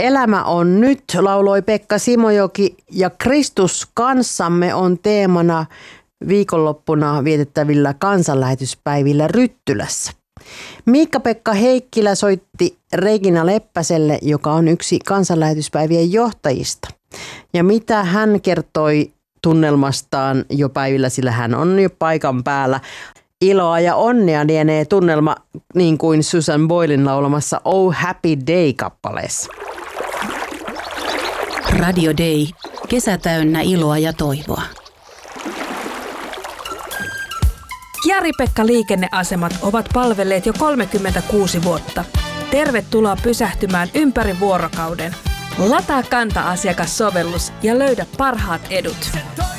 Elämä on nyt, lauloi Pekka Simojoki, ja Kristus kanssamme on teemana viikonloppuna vietettävillä kansanlähetyspäivillä Ryttylässä. Miikka-Pekka Heikkilä soitti Regina Leppäselle, joka on yksi kansanlähetyspäivien johtajista. Ja mitä hän kertoi tunnelmastaan jo päivillä, sillä hän on jo paikan päällä. Iloa ja onnea lienee tunnelma, niin kuin Susan Boylen laulamassa Oh Happy Day-kappaleessa. Radio Day. Kesä täynnä iloa ja toivoa. Jari-Pekka liikenneasemat ovat palvelleet jo 36 vuotta. Tervetuloa pysähtymään ympäri vuorokauden. Lataa Kanta-asiakassovellus ja löydä parhaat edut.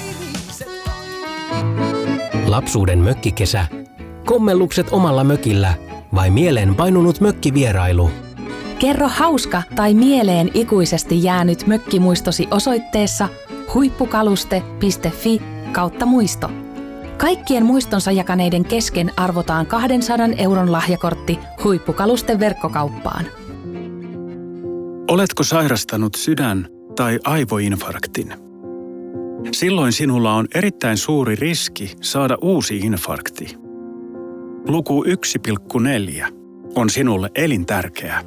Lapsuuden mökkikesä, kommellukset omalla mökillä vai mieleen painunut mökkivierailu? Kerro hauska tai mieleen ikuisesti jäänyt mökkimuistosi osoitteessa huippukaluste.fi/muisto. Kaikkien muistonsa jakaneiden kesken arvotaan 200 € lahjakortti Huippukalusten verkkokauppaan. Oletko sairastanut sydän- tai aivoinfarktin? Silloin sinulla on erittäin suuri riski saada uusi infarkti. Luku 1,4 on sinulle elintärkeä.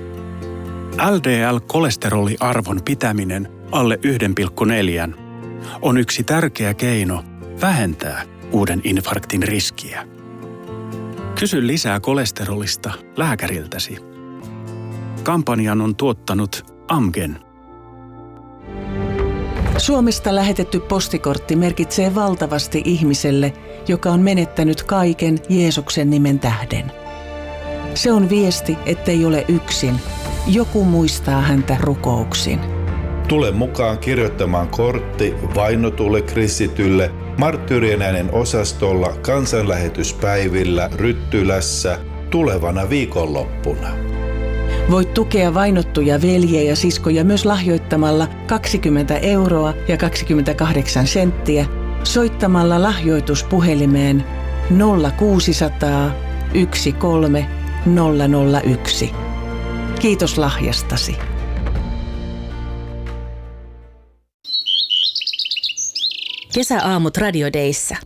LDL-kolesteroliarvon pitäminen alle 1,4 on yksi tärkeä keino vähentää uuden infarktin riskiä. Kysy lisää kolesterolista lääkäriltäsi. Kampanjan on tuottanut Amgen. Suomesta lähetetty postikortti merkitsee valtavasti ihmiselle, joka on menettänyt kaiken Jeesuksen nimen tähden. Se on viesti, ettei ole yksin. Joku muistaa häntä rukouksin. Tule mukaan kirjoittamaan kortti vainotulle kristitylle Marttyyrien äänen osastolla kansanlähetyspäivillä Ryttylässä tulevana viikonloppuna. Voit tukea vainottuja veljiä ja siskoja myös lahjoittamalla 20 € ja 28 senttiä soittamalla lahjoituspuhelimeen 0600 13 001. Kiitos lahjastasi. Kesäaamut Radio Dayssä.